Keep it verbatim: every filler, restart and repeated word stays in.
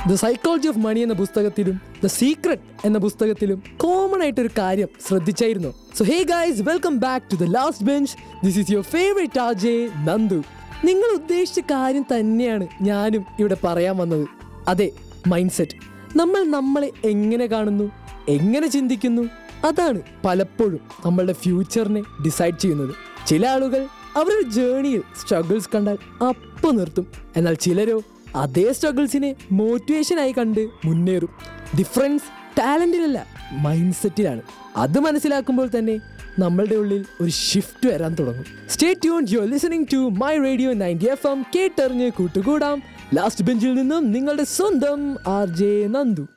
The psychology of money എന്ന പുസ്തകത്തിലും the secret എന്ന പുസ്തകത്തിലും common ആയിട്ടൊരു കാര്യം ശ്രദ്ധിച്ചായിരുന്നു. So hey guys, welcome back to the last bench. This is your favourite R J Nandu. നിങ്ങൾ ഉദ്ദേശിച്ച കാര്യം തന്നെയാണ് ഞാനും ഇവിടെ പറയാൻ വന്നത്. അതെ, മൈൻഡ് സെറ്റ്. നമ്മൾ നമ്മളെ എങ്ങനെ കാണുന്നു, എങ്ങനെ ചിന്തിക്കുന്നു, അതാണ് പലപ്പോഴും നമ്മളുടെ ഫ്യൂച്ചറിനെ ഡിസൈഡ് ചെയ്യുന്നത്. ചില ആളുകൾ അവരുടെ ജേണിയിൽ സ്ട്രഗിൾസ് കണ്ടാൽ അപ്പം നിർത്തും. എന്നാൽ ചിലരോ അതേ സ്ട്രഗിൾസിനെ മോട്ടിവേഷനായി കണ്ട് മുന്നേറും. Difference ടാലൻറ്റിലല്ല, mind സെറ്റിലാണ്. അത് മനസ്സിലാക്കുമ്പോൾ തന്നെ നമ്മളുടെ ഉള്ളിൽ ഒരു ഷിഫ്റ്റ് വരാൻ തുടങ്ങും. Stay tuned, you are listening to my radio ninety F M. കേട്ടറിഞ്ഞ് കൂട്ടുകൂടാം. ലാസ്റ്റ് ബെഞ്ചിൽ നിന്നും നിങ്ങളുടെ സ്വന്തം ആർ ജെ നന്ദു.